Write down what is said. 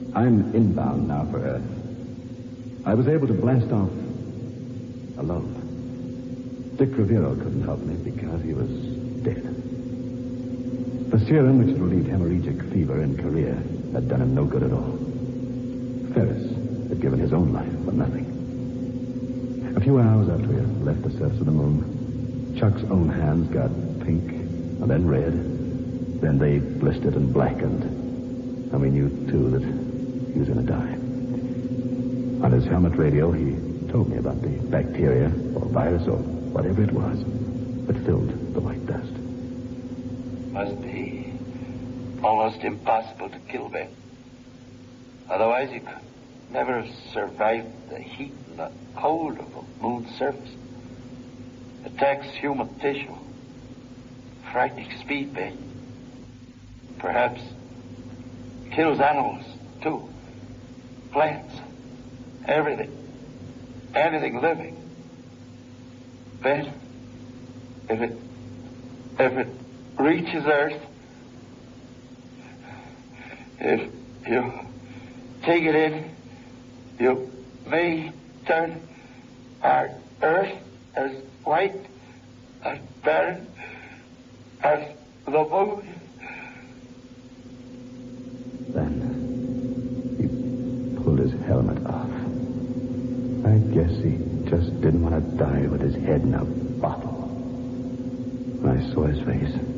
I'm inbound now for Earth. I was able to blast off alone. Dick Rivero couldn't help me because he was dead. The serum which relieved hemorrhagic fever in Korea had done him no good at all. Ferris had given his own life for nothing. A few hours after we had left the surface of the moon, Chuck's own hands got pink and then red. Then they blistered and blackened. And we knew, too, that he was going to die. On his helmet radio, he told me about the bacteria or virus or whatever it was that filled the white dust. Must be almost impossible to kill Ben. Otherwise, you could never have survived the heat and the cold of the moon's surface. Attacks human tissue. Frightening speed, Ben. Perhaps kills animals, too. Plants. Everything. Anything living. Ben, if it reaches Earth, if you take it in, you may turn our Earth as white, as barren, as the moon. Then he pulled his helmet off. I guess he just didn't want to die with his head in a bottle. When I saw his face,